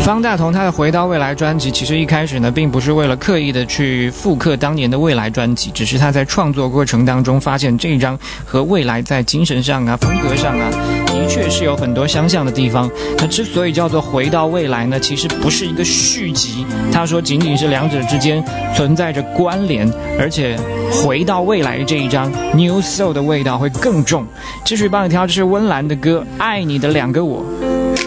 方大同他的《回到未来》专辑，其实一开始呢，并不是为了刻意的去复刻当年的未来专辑，只是他在创作过程当中发现这一张和未来在精神上啊、风格上啊，的确是有很多相像的地方。那之所以叫做《回到未来》呢，其实不是一个续集，他说仅仅是两者之间存在着关联，而且回到未来这一张 New Soul 的味道会更重。继续帮你挑，这是温岚的歌《爱你的两个我》。